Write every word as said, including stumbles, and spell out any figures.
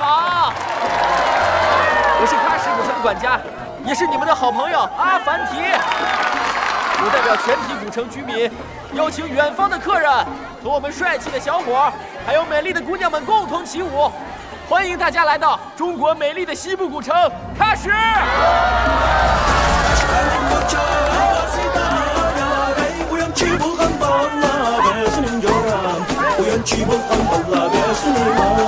好。我是喀什古城的管家，也是你们的好朋友阿凡提。我代表全体古城居民，邀请远方的客人和我们帅气的小伙，还有美丽的姑娘们共同起舞。欢迎大家来到中国美丽的西部古城喀什。 우연 추복한 밤나 배수는 결함 우연 추복한 밤